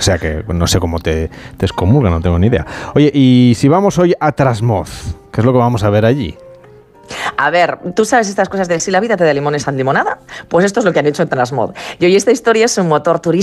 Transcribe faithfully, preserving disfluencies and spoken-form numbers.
sea que no sé cómo te, te excomulgan, no tengo ni idea. Oye, y si vamos hoy a Trasmoz, ¿qué es lo que vamos a ver allí? A ver, tú sabes estas cosas de si la vida te da limones, haz limonada. Pues esto es lo que han hecho en Trasmoz. Y hoy esta historia es un motor turístico